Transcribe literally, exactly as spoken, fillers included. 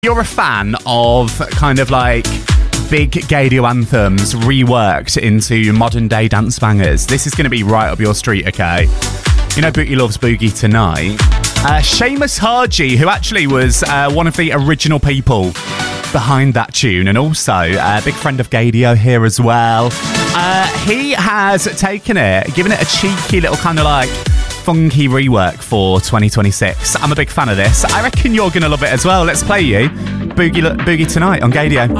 You're a fan of kind of like big Gaydio anthems reworked into modern day dance bangers. This is going to be right up your street, okay? You know Boogie Loves Boogie Tonight. Uh, Seamus Haji, who actually was uh, one of the original people behind that tune, and also a big friend of Gaydio here as well. Uh, he has taken it, given it a cheeky little kind of like funky rework for twenty twenty-six. I'm a big fan of this. I reckon you're going to love it as well. Let's play you Boogie Boogie Tonight on Gaydio.